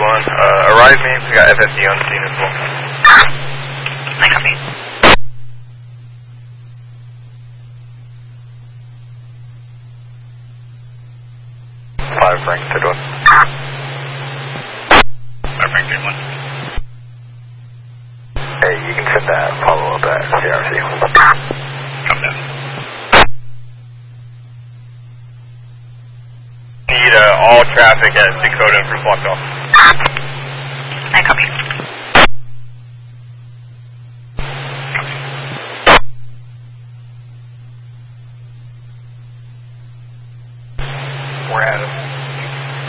arrive me, we got FSD on scene as well. I copy. 5 Frank to door. 5 Frank 1. Hey, you can send that follow-up at CRC. Come down. Need all traffic at Dakota for blocked off.